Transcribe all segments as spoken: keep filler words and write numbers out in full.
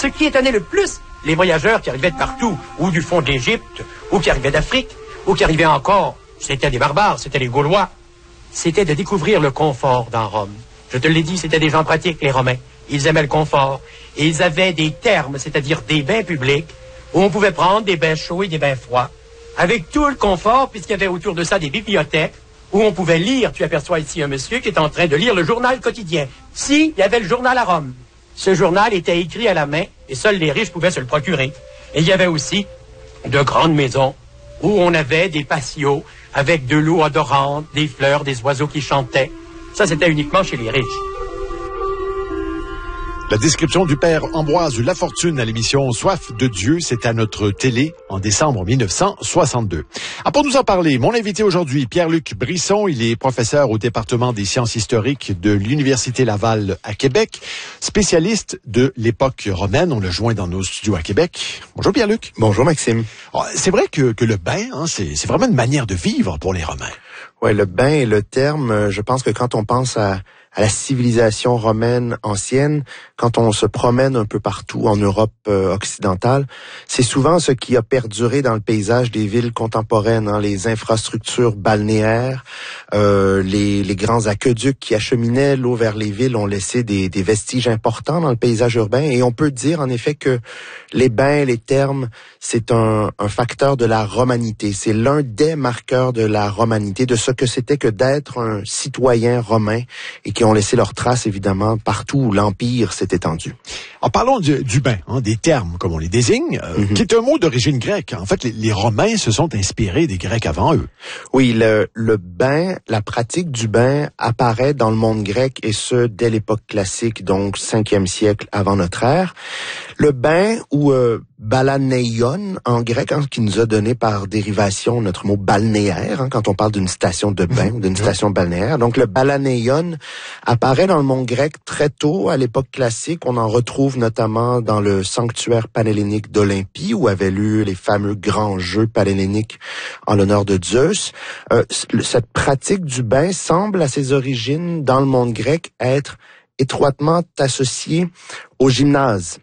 ce qui étonnait le plus les voyageurs qui arrivaient de partout, ou du fond de l'Égypte, ou qui arrivaient d'Afrique, ou qui arrivaient encore, c'était des barbares, c'était les Gaulois, c'était de découvrir le confort dans Rome. Je te l'ai dit, c'était des gens pratiques, les Romains. Ils aimaient le confort. Et ils avaient des thermes, c'est-à-dire des bains publics, où on pouvait prendre des bains chauds et des bains froids, avec tout le confort, puisqu'il y avait autour de ça des bibliothèques, où on pouvait lire. Tu aperçois ici un monsieur qui est en train de lire le journal quotidien. Si, il y avait le journal à Rome. Ce journal était écrit à la main, et seuls les riches pouvaient se le procurer. Et il y avait aussi de grandes maisons, où on avait des patios, avec de l'eau odorante, des fleurs, des oiseaux qui chantaient. Ça, c'était uniquement chez les riches. La description du père Ambroise Lafortune à l'émission Soif de Dieu, c'est à notre télé en décembre mille neuf cent soixante-deux. Ah, pour nous en parler, mon invité aujourd'hui, Pierre-Luc Brisson, il est professeur au département des sciences historiques de l'Université Laval à Québec, spécialiste de l'époque romaine. On le joint dans nos studios à Québec. Bonjour Pierre-Luc. Bonjour Maxime. Oh, c'est vrai que, que le bain, hein, c'est, c'est vraiment une manière de vivre pour les Romains. Ouais, le bain est le terme. Je pense que quand on pense à à la civilisation romaine ancienne, quand on se promène un peu partout en Europe euh, occidentale, c'est souvent ce qui a perduré dans le paysage des villes contemporaines, hein, les infrastructures balnéaires, euh, les, les grands aqueducs qui acheminaient l'eau vers les villes ont laissé des, des vestiges importants dans le paysage urbain, et on peut dire en effet que les bains, les thermes, c'est un, un facteur de la romanité, c'est l'un des marqueurs de la romanité, de ce que c'était que d'être un citoyen romain, et qui ont laissé leurs traces, évidemment, partout où l'Empire s'est étendu. En parlant du, du bain, hein, des termes, comme on les désigne, euh, mm-hmm. qui est un mot d'origine grecque. En fait, les, les Romains se sont inspirés des Grecs avant eux. Oui, le, le bain, la pratique du bain apparaît dans le monde grec, et ce, dès l'époque classique, donc cinquième siècle avant notre ère. Le bain, ou euh, balaneion en grec, hein, qui nous a donné par dérivation notre mot balnéaire, hein, quand on parle d'une station de bain ou d'une station balnéaire. Donc le balaneion apparaît dans le monde grec très tôt, à l'époque classique. On en retrouve notamment dans le sanctuaire panhellénique d'Olympie, où avaient lieu les fameux grands jeux panhelléniques en l'honneur de Zeus. Euh, cette pratique du bain semble à ses origines dans le monde grec être étroitement associée au gymnase,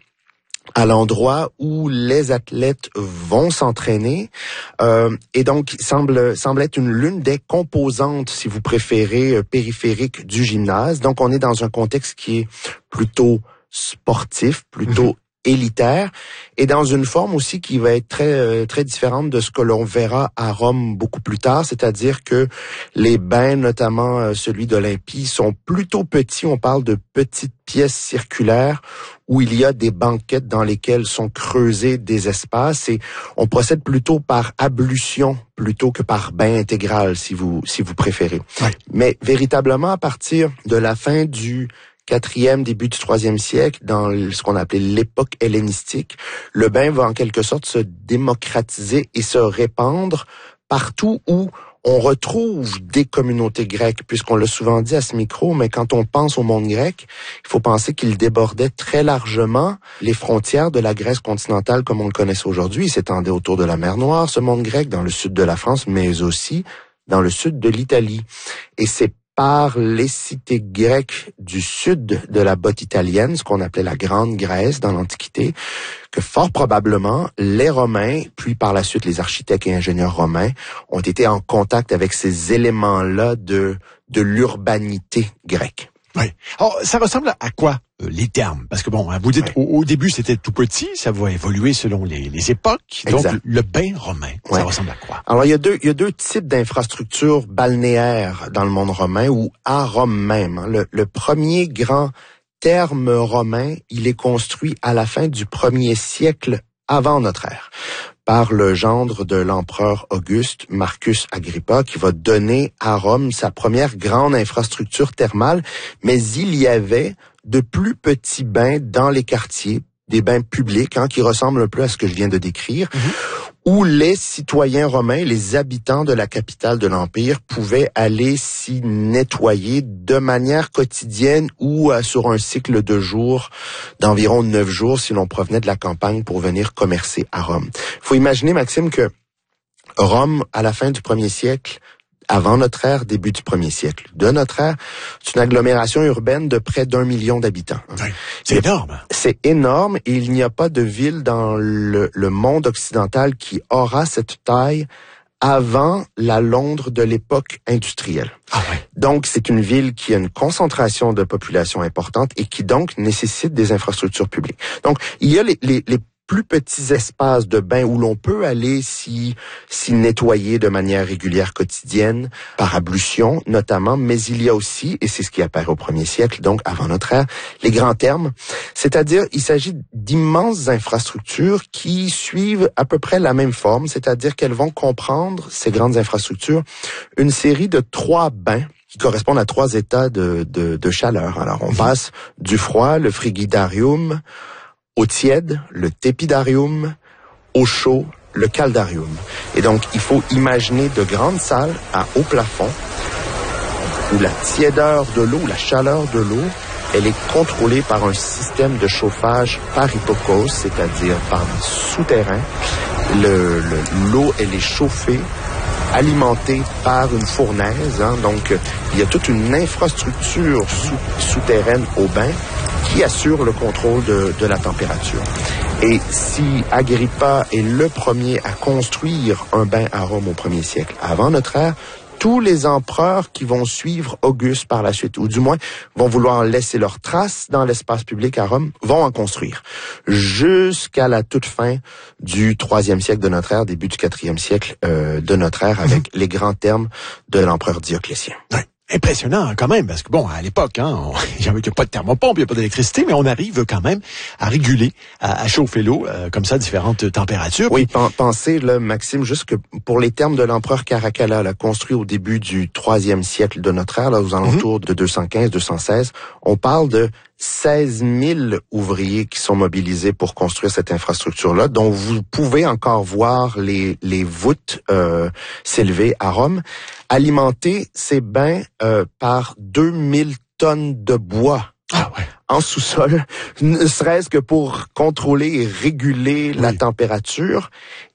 à l'endroit où les athlètes vont s'entraîner, euh, et donc semble semble être une l'une des composantes, si vous préférez, euh, périphériques du gymnase. Donc on est dans un contexte qui est plutôt sportif, plutôt élitaire, et dans une forme aussi qui va être très euh, très différente de ce que l'on verra à Rome beaucoup plus tard, c'est-à-dire que les bains, notamment euh, celui d'Olympie, sont plutôt petits. On parle de petites pièces circulaires où il y a des banquettes dans lesquelles sont creusés des espaces, et on procède plutôt par ablution plutôt que par bain intégral, si vous si vous préférez. Ouais. Mais véritablement, à partir de la fin du quatrième, début du troisième siècle, dans ce qu'on appelait l'époque hellénistique, le bain va en quelque sorte se démocratiser et se répandre partout où on retrouve des communautés grecques, puisqu'on l'a souvent dit à ce micro, mais quand on pense au monde grec, il faut penser qu'il débordait très largement les frontières de la Grèce continentale comme on le connaissait aujourd'hui. Il s'étendait autour de la mer Noire, ce monde grec, dans le sud de la France, mais aussi dans le sud de l'Italie. Et c'est par les cités grecques du sud de la botte italienne, ce qu'on appelait la Grande Grèce dans l'Antiquité, que fort probablement les Romains, puis par la suite les architectes et ingénieurs romains, ont été en contact avec ces éléments-là de, de l'urbanité grecque. Oui. Alors, ça ressemble à quoi, euh, les termes? Parce que bon, vous dites, oui. au, au début, c'était tout petit, ça va évoluer selon les, les époques. Exact. Donc, le bain romain, ouais. ça ressemble à quoi? Alors, il y a deux, il y a deux types d'infrastructures balnéaires dans le monde romain, ou à Rome même. Le, le premier grand terme romain, il est construit à la fin du premier siècle avant notre ère, par le gendre de l'empereur Auguste, Marcus Agrippa, qui va donner à Rome sa première grande infrastructure thermale, mais il y avait de plus petits bains dans les quartiers, des bains publics, hein, qui ressemblent un peu à ce que je viens de décrire, mm-hmm. où les citoyens romains, les habitants de la capitale de l'Empire, pouvaient aller s'y nettoyer de manière quotidienne ou euh, sur un cycle de jours, d'environ neuf jours, si l'on provenait de la campagne pour venir commercer à Rome. Il faut imaginer, Maxime, que Rome, à la fin du premier siècle, avant notre ère, début du premier siècle de notre ère, c'est une agglomération urbaine de près d'un million d'habitants. Oui, c'est énorme. C'est énorme et il n'y a pas de ville dans le, le monde occidental qui aura cette taille avant la Londres de l'époque industrielle. Ah ouais. Donc, c'est une ville qui a une concentration de population importante et qui donc nécessite des infrastructures publiques. Donc, il y a les, les, les plus petits espaces de bain où l'on peut aller s'y, s'y nettoyer de manière régulière quotidienne, par ablution notamment, mais il y a aussi, et c'est ce qui apparaît au premier siècle, donc avant notre ère, les grands thermes, c'est-à-dire il s'agit d'immenses infrastructures qui suivent à peu près la même forme, c'est-à-dire qu'elles vont comprendre, ces grandes infrastructures, une série de trois bains qui correspondent à trois états de, de, de chaleur. Alors on passe du froid, le frigidarium, au tiède, le tepidarium, au chaud, le caldarium. Et donc, il faut imaginer de grandes salles à haut plafond où la tiédeur de l'eau, la chaleur de l'eau, elle est contrôlée par un système de chauffage par hypocauste, c'est-à-dire par souterrain. Le, le, l'eau, elle est chauffée, alimentée par une fournaise. Hein, donc, il y a toute une infrastructure sous, souterraine au bain qui assure le contrôle de, de la température. Et si Agrippa est le premier à construire un bain à Rome au premier siècle avant notre ère, tous les empereurs qui vont suivre Auguste par la suite, ou du moins vont vouloir laisser leurs traces dans l'espace public à Rome, vont en construire. Jusqu'à la toute fin du troisième siècle de notre ère, début du quatrième siècle euh, de notre ère, avec mmh. les grands thermes de l'empereur Dioclétien. Ouais. Impressionnant quand même, parce que bon, à l'époque, hein, il n'y a pas de thermopompe, il n'y a pas d'électricité, mais on arrive quand même à réguler, à, à chauffer l'eau, euh, comme ça, à différentes températures. Oui, puis... pensez, là, Maxime, juste que pour les termes de l'empereur Caracalla, là, construit au début du troisième siècle de notre ère, là, aux alentours mm-hmm. de deux cent quinze deux cent seize, on parle de seize mille ouvriers qui sont mobilisés pour construire cette infrastructure-là, dont vous pouvez encore voir les, les voûtes euh, s'élever à Rome. Alimenter ces bains euh, par deux mille tonnes de bois ah ouais. en sous-sol, ne serait-ce que pour contrôler et réguler oui. la température.